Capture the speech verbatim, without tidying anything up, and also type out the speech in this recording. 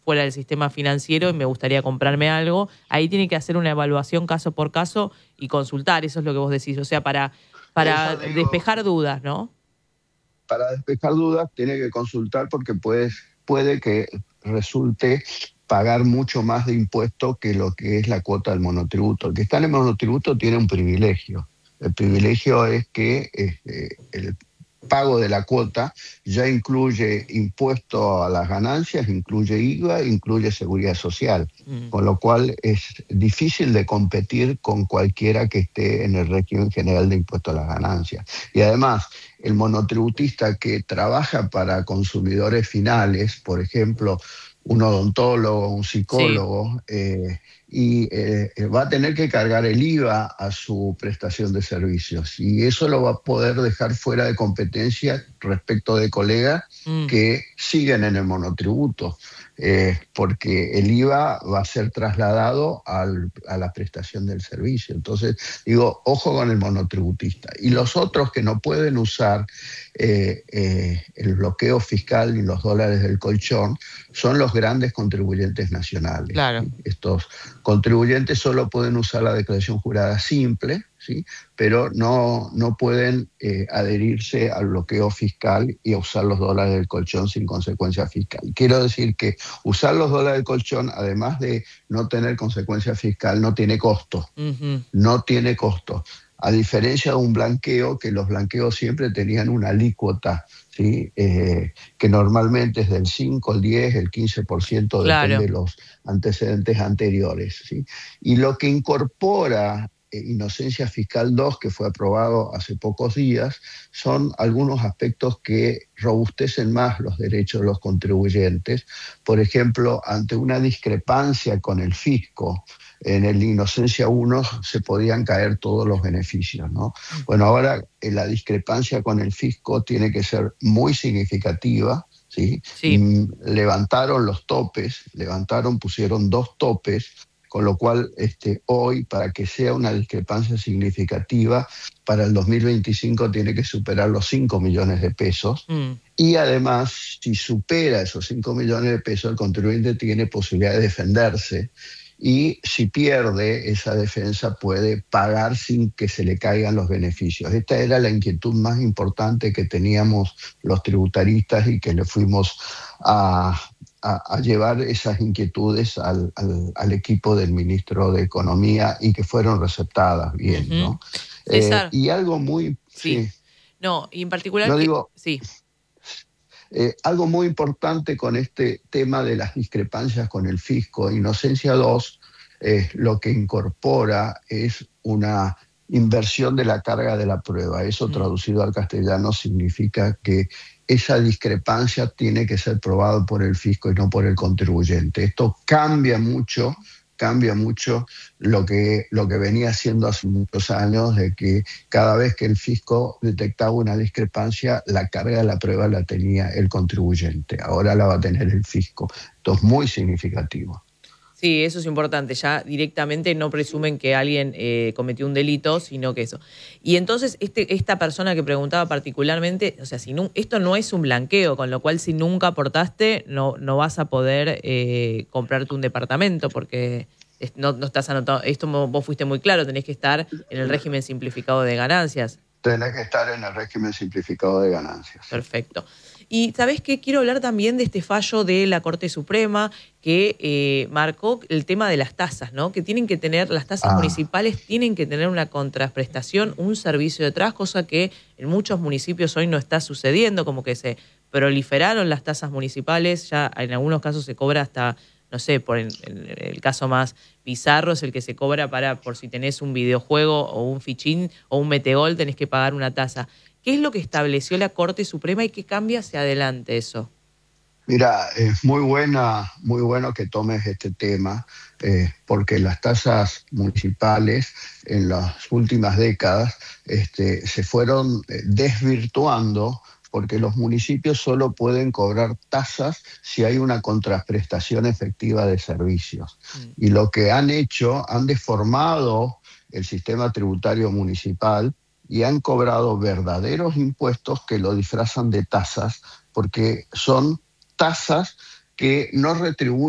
fuera del sistema financiero y me gustaría comprarme algo, ahí tiene que hacer una evaluación caso por caso y consultar, eso es lo que vos decís, o sea, para, para Eso digo, despejar dudas, ¿no? para despejar dudas tiene que consultar porque puede, puede que resulte pagar mucho más de impuesto que lo que es la cuota del monotributo. El que está en el monotributo tiene un privilegio. El privilegio es que este, el pago de la cuota ya incluye impuesto a las ganancias, incluye I V A, incluye seguridad social, Mm. con lo cual es difícil de competir con cualquiera que esté en el régimen general de impuesto a las ganancias. Y además, el monotributista que trabaja para consumidores finales, por ejemplo, un odontólogo, un Sí. psicólogo, eh, y eh, va a tener que cargar el I V A a su prestación de servicios. Y eso lo va a poder dejar fuera de competencia respecto de colegas Mm. que siguen en el monotributo, eh, porque el I V A va a ser trasladado al, a la prestación del servicio. Entonces, digo, ojo con el monotributista. Y Mm. los otros que no pueden usar eh, eh, el bloqueo fiscal y los dólares del colchón son los grandes contribuyentes nacionales. Claro. ¿Sí? Estos contribuyentes solo pueden usar la declaración jurada simple, ¿sí? Pero no, no pueden eh, adherirse al bloqueo fiscal y a usar los dólares del colchón sin consecuencia fiscal. Quiero decir que usar los dólares del colchón, además de no tener consecuencia fiscal, no tiene costo. Uh-huh. No tiene costo. A diferencia de un blanqueo, que los blanqueos siempre tenían una alícuota, ¿sí? eh, que normalmente es del cinco, el diez, el quince por ciento, Claro. depende de los antecedentes anteriores. ¿Sí? Y lo que incorpora eh, Inocencia Fiscal dos, que fue aprobado hace pocos días, son algunos aspectos que robustecen más los derechos de los contribuyentes. Por ejemplo, ante una discrepancia con el fisco, en el Inocencia uno se podían caer todos los beneficios, ¿no? Bueno, ahora eh, la discrepancia con el fisco tiene que ser muy significativa, ¿sí? Sí. Mm, levantaron los topes, levantaron, pusieron dos topes, con lo cual este, hoy, para que sea una discrepancia significativa, para el dos mil veinticinco tiene que superar los cinco millones de pesos. Mm. Y además, si supera esos cinco millones de pesos, el contribuyente tiene posibilidad de defenderse. Y si pierde esa defensa puede pagar sin que se le caigan los beneficios. Esta era la inquietud más importante que teníamos los tributaristas y que le fuimos a, a, a llevar esas inquietudes al, al, al equipo del ministro de Economía y que fueron receptadas bien, Uh-huh. ¿no? César. Eh, y algo muy... Sí. sí. No, y en particular No que... digo... Sí. Eh, algo muy importante con este tema de las discrepancias con el fisco, Inocencia dos, eh, lo que incorpora es una inversión de la carga de la prueba. Eso Mm. traducido al castellano significa que esa discrepancia tiene que ser probada por el fisco y no por el contribuyente. Esto cambia mucho cambia mucho lo que, lo que venía haciendo hace muchos años, de que cada vez que el fisco detectaba una discrepancia, la carga de la prueba la tenía el contribuyente. Ahora la va a tener el fisco. Esto es muy significativo. Sí, eso es importante. Ya directamente no presumen que alguien eh, cometió un delito, sino que eso. Y entonces este, esta persona que preguntaba particularmente, o sea, si no, esto no es un blanqueo, con lo cual si nunca aportaste no, no vas a poder eh, comprarte un departamento porque no, no estás anotado. Esto vos fuiste muy claro, tenés que estar en el régimen simplificado de ganancias. Tenés que estar en el régimen simplificado de ganancias. Perfecto. Y ¿sabés qué? Quiero hablar también de este fallo de la Corte Suprema que eh, marcó el tema de las tasas, ¿no? Que tienen que tener, las tasas Ah. municipales tienen que tener una contraprestación, un servicio detrás, cosa que en muchos municipios hoy no está sucediendo, como que se proliferaron las tasas municipales, ya en algunos casos se cobra hasta, no sé, por el, el caso más bizarro es el que se cobra para, por si tenés un videojuego o un fichín o un metegol, tenés que pagar una tasa. ¿Qué es lo que estableció la Corte Suprema y qué cambia hacia adelante eso? Mira, es muy buena, muy bueno que tomes este tema, eh, porque las tasas municipales en las últimas décadas este, se fueron desvirtuando, porque los municipios solo pueden cobrar tasas si hay una contraprestación efectiva de servicios. Mm. Y lo que han hecho, han deformado el sistema tributario municipal y han cobrado verdaderos impuestos que lo disfrazan de tasas, porque son tasas que no retribuyen